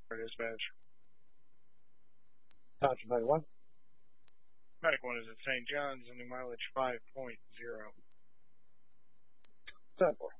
Dispatch. Township 91. Medic 1 is at St. John's, and the mileage 5.0. 10-4.